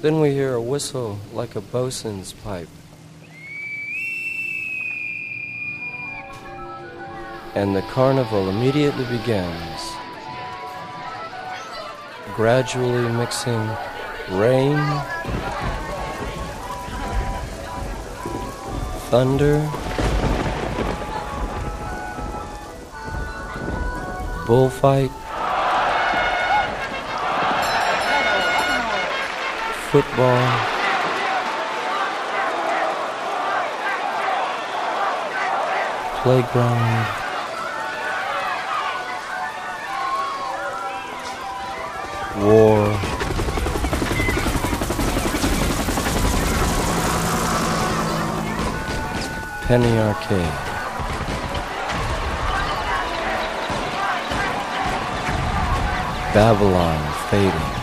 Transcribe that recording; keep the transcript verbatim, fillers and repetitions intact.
Then we hear a whistle like a bosun's pipe. And the carnival immediately begins, gradually mixing rain, thunder, bullfight, football, playground, war, penny arcade, Babylon fading.